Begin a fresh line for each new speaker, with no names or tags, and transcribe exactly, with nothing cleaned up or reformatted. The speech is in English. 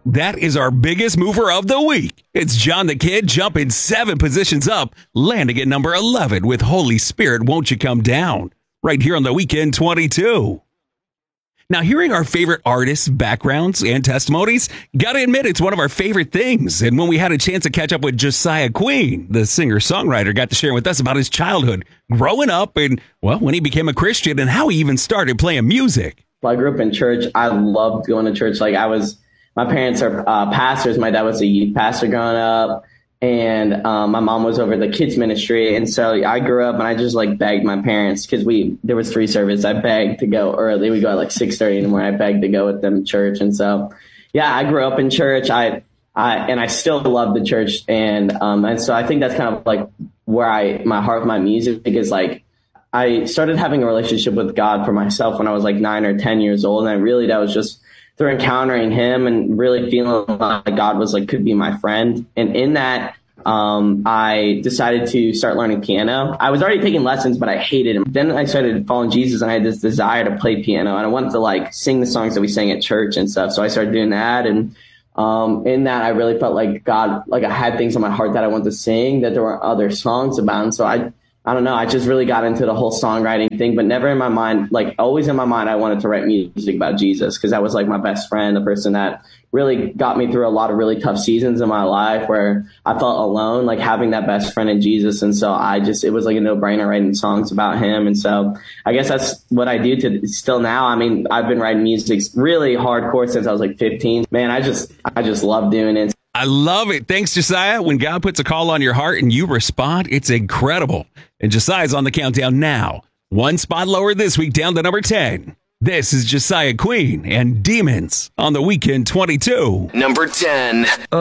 That is our biggest mover of the week. It's John the Kid jumping seven positions up, landing at number eleven with Holy Spirit, Won't You Come Down, right here on the Weekend twenty-two. Now, hearing our favorite artists' backgrounds and testimonies, gotta admit it's one of our favorite things. And when we had a chance to catch up with Josiah Queen, the singer-songwriter got to share with us about his childhood, growing up, and, well, when he became a Christian and how he even started playing music.
I grew up in church. I loved going to church. Like, I was... My parents are uh, pastors. My dad was a youth pastor growing up, and um, my mom was over the kids ministry. And so I grew up, and I just like begged my parents because we there was three services. I begged to go early. We go at like six thirty in the morning. I begged to go with them to church, and so yeah, I grew up in church. I I and I still love the church, and um and so I think that's kind of like where I my heart, my music is like. I started having a relationship with God for myself when I was like nine or ten years old, and I really that was just. Through encountering him and really feeling like God was like, could be my friend. And in that, um, I decided to start learning piano. I was already taking lessons, but I hated him. Then I started following Jesus and I had this desire to play piano and I wanted to like sing the songs that we sang at church and stuff. So I started doing that. And, um, in that I really felt like God, like I had things on my heart that I wanted to sing that there were other songs about. And so I, I don't know. I just really got into the whole songwriting thing, but never in my mind, like always in my mind, I wanted to write music about Jesus because that was like my best friend, the person that really got me through a lot of really tough seasons in my life where I felt alone, like having that best friend in Jesus. And so I just, it was like a no brainer writing songs about him. And so I guess that's what I do to still now. I mean, I've been writing music really hardcore since I was like fifteen. Man, I just, I just love doing it.
I love it. Thanks, Josiah. When God puts a call on your heart and you respond, it's incredible. And Josiah's on the countdown now. One spot lower this week, down to number ten. This is Josiah Queen and Demons on the Weekend twenty-two.
Number ten.